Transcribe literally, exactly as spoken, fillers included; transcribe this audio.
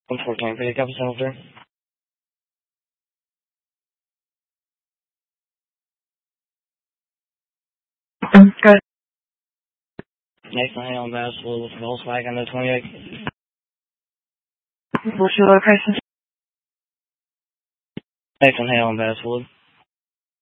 Unfortunately, pretty copy center. Good. Nathan Hale, Basswood with Volkswagen, the twenty-eight. What's your location? Nathan Hale, Basswood.